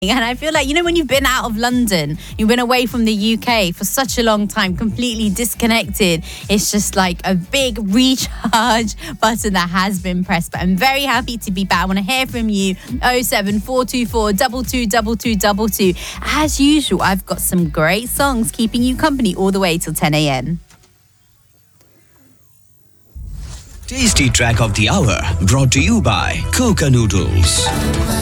And I feel like, when you've been out of London, you've been away from the UK for such a long time, completely disconnected, it's just like a big recharge button that has been pressed. But I'm very happy to be back. I want to hear from you. 07424 222222. As usual, I've got some great songs keeping you company all the way till 10 a.m. Tasty Track of the Hour, brought to you by Coca Noodles.